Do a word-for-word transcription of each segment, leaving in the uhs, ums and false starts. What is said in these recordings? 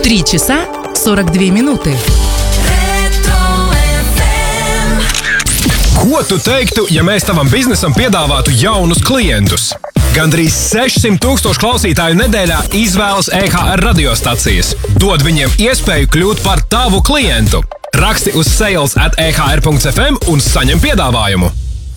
три часа сорок две минūtes. Ko tu teiktu, ja mēs tavam biznesam piedāvātu jaunus klientus? Gandrīz sešsimt tūkstoši klausītāju nedēļā izvēlas E H R radiostacijas. Dod viņiem iespēju kļūt par tavu klientu. Raksti uz sales at e h r punkts f m un saņem piedāvājumu.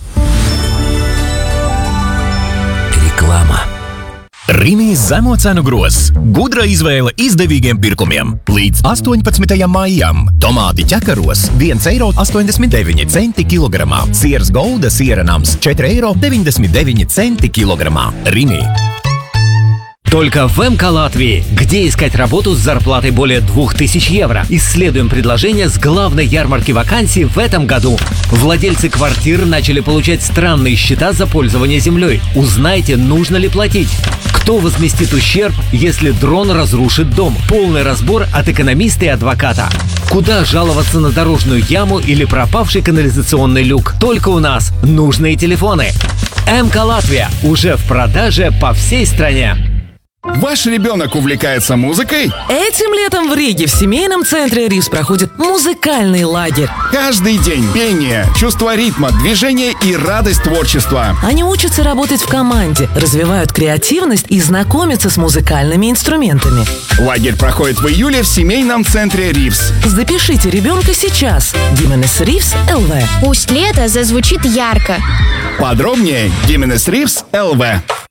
Reklāma. Rimīs zemo cenu grozs. Gudra izvēle izdevīgiem pirkumiem. Līdz astoņpadsmitajam maijam. Tomāti ķekaros viens eiro astoņdesmit deviņi centi kilogramā. Sieras Golda siera nams četri eiro deviņdesmit deviņi centi kilogramā. Rimī. Только в эм ка Латвии, где искать работу с зарплатой более двух тысяч евро. Исследуем предложения с главной ярмарки вакансий в этом году. Владельцы квартир начали получать странные счета за пользование землей. Узнайте, нужно ли платить. Кто возместит ущерб, если дрон разрушит дом? Полный разбор от экономиста и адвоката. Куда жаловаться на дорожную яму или пропавший канализационный люк? Только у нас нужные телефоны. эм ка Латвия уже в продаже по всей стране. Ваш ребенок увлекается музыкой? Этим летом в Риге в семейном центре Ривс проходит музыкальный лагерь. Каждый день пение, чувство ритма, движения и радость творчества. Они учатся работать в команде, развивают креативность и знакомятся с музыкальными инструментами. Лагерь проходит в июле в семейном центре Ривс. Запишите ребенка сейчас. Гименес Ривс эл ви. Пусть лето зазвучит ярко. Подробнее Гименес Ривс эл ви.